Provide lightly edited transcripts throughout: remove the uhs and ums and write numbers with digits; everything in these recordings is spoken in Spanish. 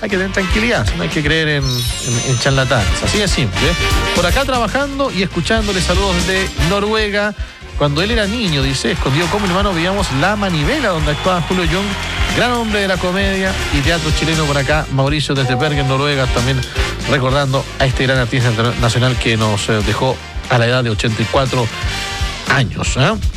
hay que tener tranquilidad, no hay que creer en charlatanes, así de simple. Por acá trabajando y escuchándole, saludos desde Noruega. Cuando él era niño, dice, escondido como hermano, veíamos La Manivela, donde actuaba Julio Jung, gran hombre de la comedia y teatro chileno. Por acá, Mauricio desde Bergen, Noruega, también recordando a este gran artista internacional que nos dejó a la edad de 84 años.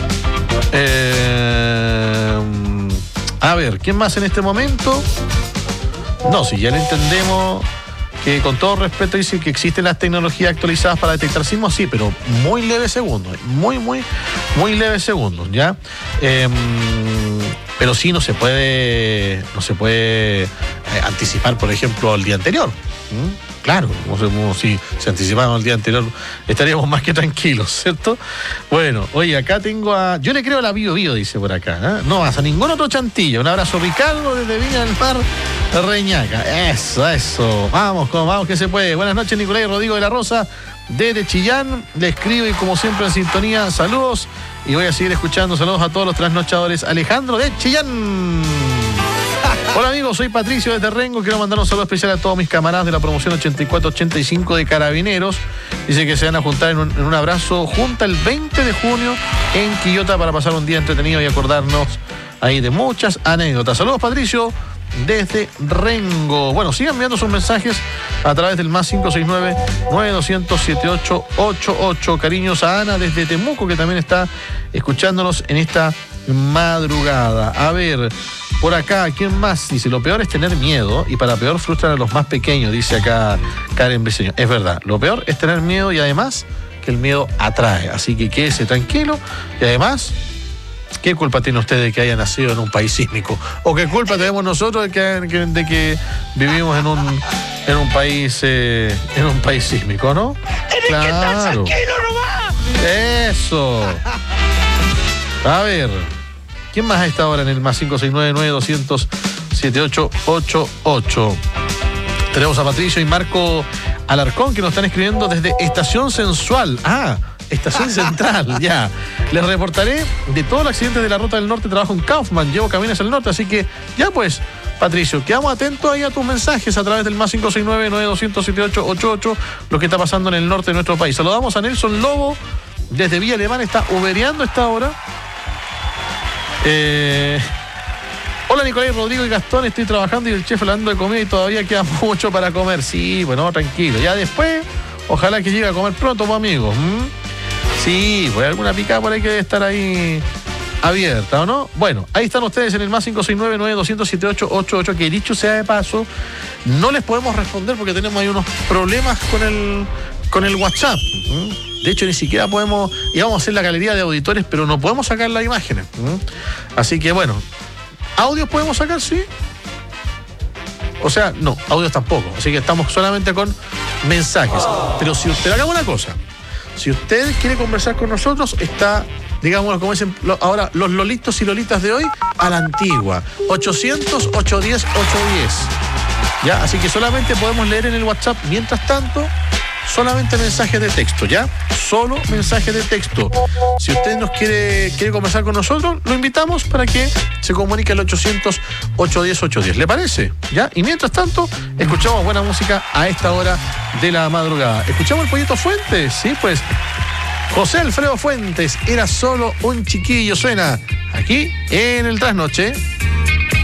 A ver, ¿quién más en este momento? No, si ya le entendemos que con todo respeto dice que existen las tecnologías actualizadas para detectar sismos, sí, pero muy leves segundos, muy leves segundos, ¿ya? Pero sí no se puede anticipar, por ejemplo, el día anterior. Claro, como si se anticipáramos el día anterior, estaríamos más que tranquilos, ¿cierto? Bueno, oye, acá tengo a... Yo le creo a la Bio Bio, dice por acá, ¿eh? No vas a ningún otro chantillo. Un abrazo, Ricardo, desde Viña del Mar, Reñaca. Eso. Vamos que se puede. Buenas noches, Nicolás y Rodrigo de la Rosa, desde Chillán. Le escribo y como siempre en sintonía, saludos. Y voy a seguir escuchando. Saludos a todos los trasnochadores. Alejandro de Chillán. Hola amigos, soy Patricio de Terrengo. Quiero mandar un saludo especial a todos mis camaradas de la promoción 84-85 de Carabineros. Dice que se van a juntar en un abrazo junta el 20 de junio en Quillota para pasar un día entretenido y acordarnos ahí de muchas anécdotas. Saludos, Patricio, desde Rengo. Bueno, sigan enviando sus mensajes a través del más 569-9200-7888. Cariños a Ana desde Temuco, que también está escuchándonos en esta madrugada. A ver, por acá, ¿quién más? Dice, lo peor es tener miedo y para peor frustran a los más pequeños, dice acá Karen Briceño. Es verdad, lo peor es tener miedo y además que el miedo atrae. Así que quédese tranquilo y además... ¿Qué culpa tiene usted de que haya nacido en un país sísmico? ¿O qué culpa tenemos nosotros de que vivimos en un país sísmico, no? ¡Tienes que estar tranquilo nomás! ¡Eso! A ver, ¿quién más a esta hora en el más 569-9200-7888? Tenemos a Patricio y Marco Alarcón que nos están escribiendo desde Estación Sensual. Estación Central, ya. Les reportaré de todos los accidentes de la Ruta del Norte. Trabajo en Kaufman, llevo camiones hacia el norte, así que ya pues, Patricio, quedamos atentos ahí a tus mensajes a través del más 569-9200-7888, lo que está pasando en el norte de nuestro país. Saludamos a Nelson Lobo desde Villa Alemana, está ubereando a esta hora. Hola Nicolás, Rodrigo y Gastón, estoy trabajando y el chef hablando de comida y todavía queda mucho para comer. Sí, bueno, tranquilo, ya después, ojalá que llegue a comer pronto, pues amigos. Sí, pues alguna picada por ahí que debe estar ahí abierta, ¿o no? Bueno, ahí están ustedes en el más 569-9200-7888, que dicho sea de paso, no les podemos responder porque tenemos ahí unos problemas con el WhatsApp. De hecho, ni siquiera podemos, íbamos a hacer la galería de auditores, pero no podemos sacar las imágenes. Así que bueno, audios podemos sacar, sí. O sea, no, audios tampoco. Así que estamos solamente con mensajes. Pero si usted, hagamos una cosa. Si usted quiere conversar con nosotros, está, digamos, como dicen ahora los lolitos y lolitas de hoy, a la antigua. 800-810-810. ¿Ya? Así que solamente podemos leer en el WhatsApp. Mientras tanto, solamente mensajes de texto, ¿ya? Solo mensajes de texto. Si usted nos quiere conversar con nosotros, lo invitamos para que se comunique al 800-810-810. ¿Le parece? ¿Ya? Y mientras tanto, escuchamos buena música a esta hora de la madrugada. ¿Escuchamos el Pollito Fuentes? Sí, pues. José Alfredo Fuentes, era solo un chiquillo, suena aquí en el Trasnoche.